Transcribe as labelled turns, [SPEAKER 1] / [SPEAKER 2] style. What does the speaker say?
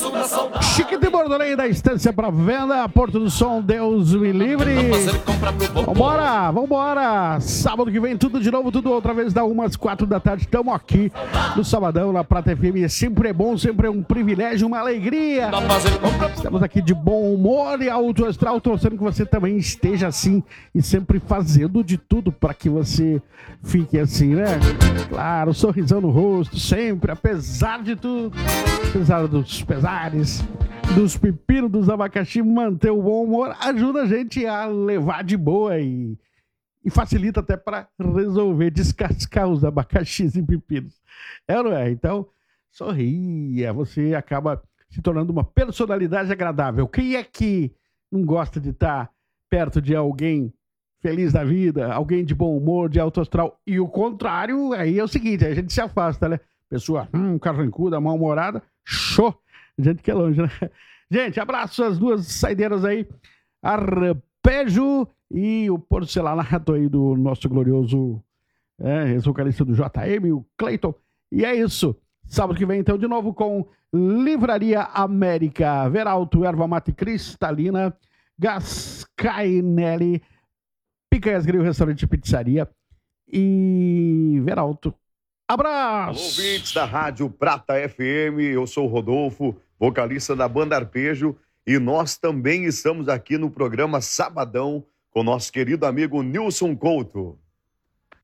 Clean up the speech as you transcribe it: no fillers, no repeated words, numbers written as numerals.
[SPEAKER 1] Chique de Bordoleiro da Estância para venda, Porto do Som, Deus me livre. Vambora. Sábado que vem, tudo de novo, tudo outra vez, da 1 às 4 da tarde. Estamos aqui no Sabadão, na Prata FM. Sempre é bom, sempre é um privilégio, uma alegria. Estamos aqui de bom humor e alto astral, torcendo que você também esteja assim e sempre fazendo de tudo para que você fique assim, né? Claro, sorrisão no rosto, sempre, apesar de tudo, apesar dos pesares, dos pepinos, dos abacaxi, manter o bom humor ajuda a gente a levar de boa e facilita até para resolver descascar os abacaxis e pepinos. É ou não é? Então, sorria, você acaba se tornando uma personalidade agradável. Quem é que não gosta de estar perto de alguém feliz da vida, alguém de bom humor, de alto astral? E o contrário, aí é o seguinte, a gente se afasta, né? Pessoa carrancuda, mal-humorada, show! Gente que é longe, né? Gente, abraço às duas saideiras aí, Arpejo e o porcelanato aí do nosso glorioso ex-vocalista do JM, o Cleiton. E é isso. Sábado que vem, então, de novo com Livraria América, Veralto, Erva Mate Cristalina, Gascainelli, Picanhas Grill, Restaurante e Pizzaria e Veralto. Abraço!
[SPEAKER 2] Alô, ouvintes da Rádio Prata FM, eu sou o Rodolfo, vocalista da banda Arpejo, e nós também estamos aqui no programa Sabadão com nosso querido amigo Nilson Couto.